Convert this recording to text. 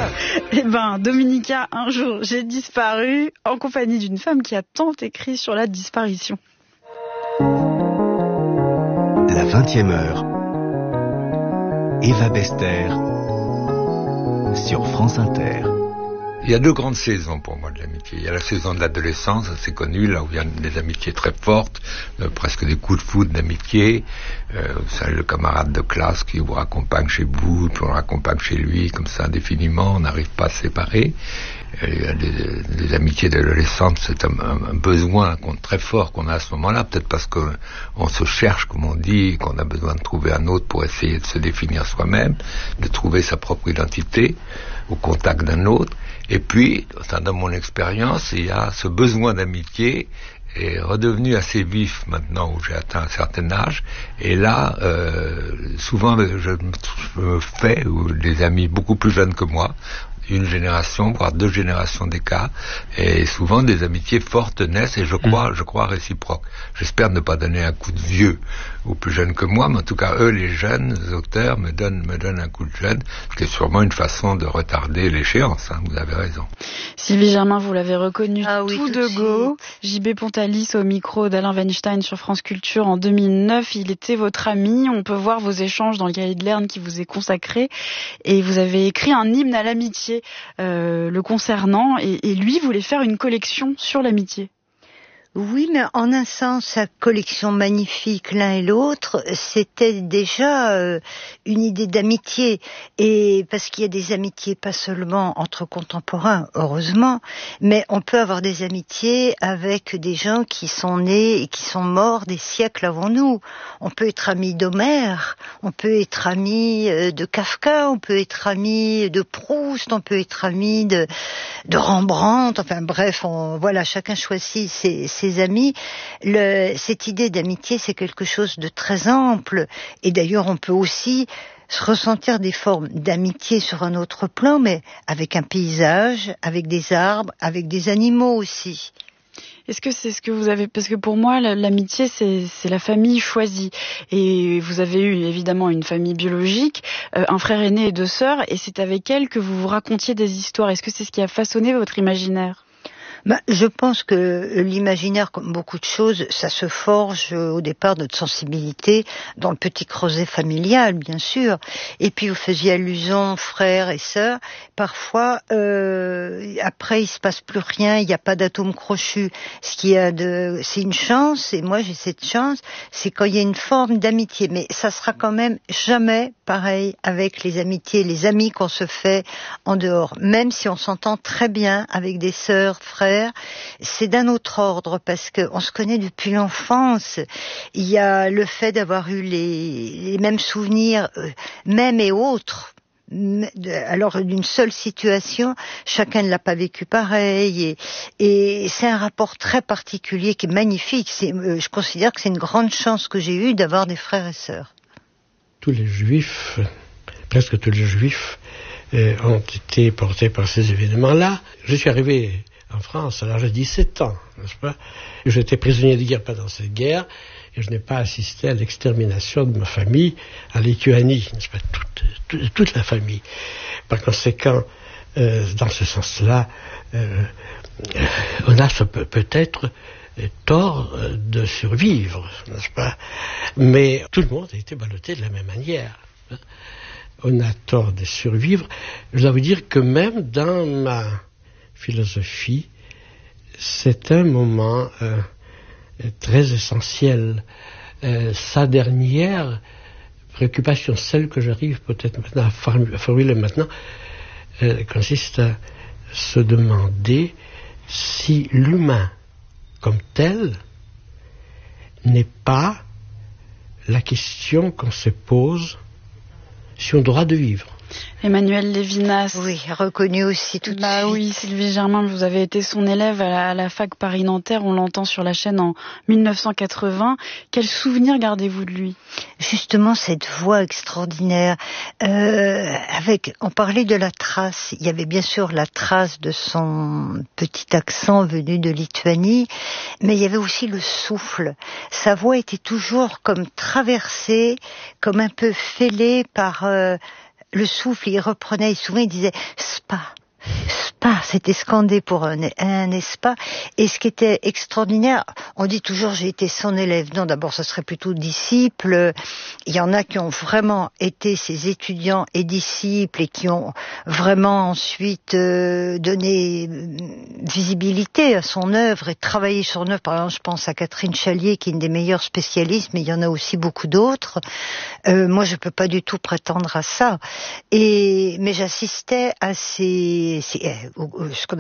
Eh ben, Dominica, un jour, j'ai disparu en compagnie d'une femme qui a tant écrit sur la disparition. La 20e heure. Eva Bester sur France Inter. Il y a deux grandes saisons pour moi de l'amitié. Il y a la saison de l'adolescence, c'est connu, là où il y a des amitiés très fortes, presque des coups de foudre d'amitié. Vous savez, le camarade de classe qui vous raccompagne chez vous, puis on le raccompagne chez lui, comme ça indéfiniment, on n'arrive pas à se séparer. Il y a des amitiés d'adolescente, c'est un besoin très fort qu'on a à ce moment-là, peut-être parce qu'on se cherche, comme on dit, qu'on a besoin de trouver un autre pour essayer de se définir soi-même, de trouver sa propre identité au contact d'un autre. Et puis, dans mon expérience, il y a ce besoin d'amitié est redevenu assez vif maintenant où j'ai atteint un certain âge. Et là, souvent, je me fais des amis beaucoup plus jeunes que moi, une génération, voire 2 générations d'écart, et souvent des amitiés fortes naissent, et je crois réciproques. J'espère ne pas donner un coup de vieux aux plus jeunes que moi, mais en tout cas, eux, les jeunes auteurs, me donnent un coup de jeune, ce qui est sûrement une façon de retarder l'échéance, vous avez raison. Sylvie Germain, vous l'avez reconnu tout de go. JB Pontalis au micro d'Alain Weinstein sur France Culture en 2009. Il était votre ami. On peut voir vos échanges dans le cahier de Lerne qui vous est consacré. Et vous avez écrit un hymne à l'amitié le concernant. Et lui voulait faire une collection sur l'amitié. Oui, mais en un sens, sa collection magnifique l'un et l'autre, c'était déjà une idée d'amitié. Et parce qu'il y a des amitiés pas seulement entre contemporains, heureusement, mais on peut avoir des amitiés avec des gens qui sont nés et qui sont morts des siècles avant nous. On peut être ami d'Homère, on peut être ami de Kafka, on peut être ami de Proust, on peut être ami de Rembrandt, enfin bref, voilà, chacun choisit ses amis. Cette idée d'amitié, c'est quelque chose de très ample. Et d'ailleurs, on peut aussi se ressentir des formes d'amitié sur un autre plan, mais avec un paysage, avec des arbres, avec des animaux aussi. Est-ce que c'est ce que vous avez... Parce que pour moi, l'amitié, c'est la famille choisie. Et vous avez eu évidemment une famille biologique, un frère aîné et 2 sœurs, et c'est avec elles que vous vous racontiez des histoires. Est-ce que c'est ce qui a façonné votre imaginaire ? Je pense que l'imaginaire, comme beaucoup de choses, ça se forge au départ de notre sensibilité dans le petit creuset familial, bien sûr. Et puis vous faisiez allusion frères et sœurs. Parfois, après, il se passe plus rien, il n'y a pas d'atome crochu. C'est une chance, et moi j'ai cette chance, c'est quand il y a une forme d'amitié. Mais ça sera quand même jamais pareil avec les amitiés, les amis qu'on se fait en dehors. Même si on s'entend très bien avec des sœurs, frères, c'est d'un autre ordre parce qu'on se connaît depuis l'enfance. Il y a le fait d'avoir eu les mêmes souvenirs, mêmes et autres. Alors d'une seule situation, chacun ne l'a pas vécu pareil, et c'est un rapport très particulier qui est magnifique. Je considère que c'est une grande chance que j'ai eue d'avoir des frères et sœurs. Tous les juifs, presque tous les juifs, ont été portés par ces événements-là. Je suis arrivé en France à l'âge de 17 ans, n'est-ce pas? J'étais prisonnier de guerre pendant cette guerre, et je n'ai pas assisté à l'extermination de ma famille en Lituanie, n'est-ce pas? Toute la famille. Par conséquent, dans ce sens-là, on a peut-être tort de survivre, n'est-ce pas? Mais tout le monde a été ballotté de la même manière. On a tort de survivre. Je dois vous dire que même dans ma philosophie, c'est un moment très essentiel. Sa dernière préoccupation, celle que j'arrive peut-être maintenant à formuler maintenant, consiste à se demander si l'humain comme tel n'est pas la question qu'on se pose sur le droit de vivre. Emmanuel Lévinas. Oui, reconnu aussi tout de suite. Oui, Sylvie Germain, vous avez été son élève à la fac Paris-Nanterre, on l'entend sur la chaîne en 1980. Quel souvenir gardez-vous de lui? Justement, cette voix extraordinaire. On parlait de la trace. Il y avait bien sûr la trace de son petit accent venu de Lituanie, mais il y avait aussi le souffle. Sa voix était toujours comme traversée, comme un peu fêlée par le souffle, il reprenait, il se souvient, il disait spa. Spa, c'était scandé pour un spa. Et ce qui était extraordinaire, on dit toujours j'ai été son élève. Non, d'abord, ce serait plutôt disciple. Il y en a qui ont vraiment été ses étudiants et disciples et qui ont vraiment ensuite donné visibilité à son œuvre et travaillé sur son œuvre. Par exemple, je pense à Catherine Chalier, qui est une des meilleures spécialistes, mais il y en a aussi beaucoup d'autres. Moi, je peux pas du tout prétendre à ça. Mais j'assistais à ce qu'on